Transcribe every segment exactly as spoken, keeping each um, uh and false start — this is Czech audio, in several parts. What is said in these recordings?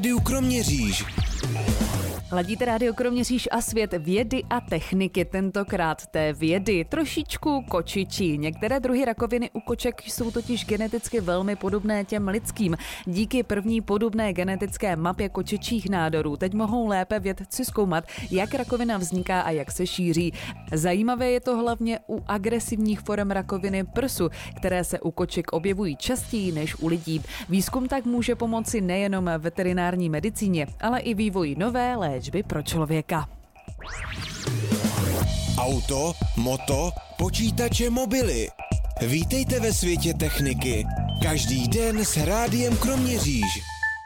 Rádiu Kroměříž. Ladíte Rádio Kroměříž a svět vědy a techniky, tentokrát té vědy trošičku kočičí. Některé druhy rakoviny u koček jsou totiž geneticky velmi podobné těm lidským. Díky první podobné genetické mapě kočičích nádorů teď mohou lépe vědci zkoumat, jak rakovina vzniká a jak se šíří. Zajímavé je to hlavně u agresivních forem rakoviny prsu, které se u koček objevují častěji než u lidí. Výzkum tak může pomoci nejenom veterinární medicíně, ale i vývoji nové léčby pro člověka. Auto, moto, počítače, mobily. Vítejte ve světě techniky. Každý den s Rádiem Kroměříž.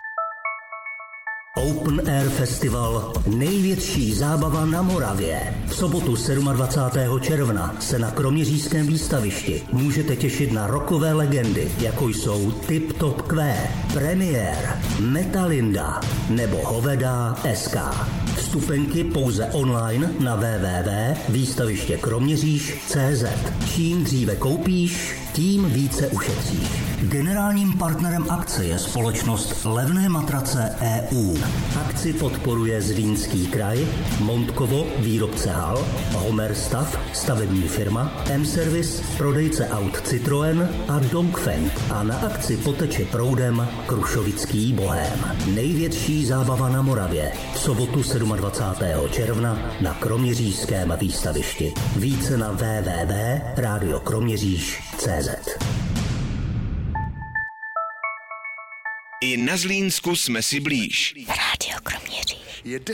Open Air Festival, největší zábava na Moravě. V sobotu dvacátého sedmého června se na kroměřížském výstavišti můžete těšit na rockové legendy, jako jsou Tip Top Q, Premiér, Metalinda nebo Hovedá S K. Vstupenky pouze online na w w w tečka výstaviště kroměříž tečka cé zet. Čím dříve koupíš, tím více ušetříš. Generálním partnerem akce je společnost Levné matrace E U. Akci podporuje Zlínský kraj, Montkovo, výrobce hal, Homerstav, stavební firma, M-Service, prodejce aut Citroën a Dongfeng. A na akci poteče proudem Krušovický bohém. Největší zábava na Moravě. V sobotu dvacátého sedmého června na kroměřížském výstavišti. Více na w w w tečka rádio kroměříž tečka cé zet. I na Zlínsku jsme si blíž. Rádio Kroměříž. Je